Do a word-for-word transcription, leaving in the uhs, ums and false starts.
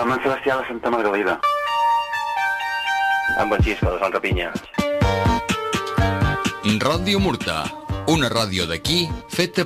El Sant Sebastià de Santa Margalida. En Francisco, de Sant Rapinya. Ràdio Murta, una ràdio d'aquí feta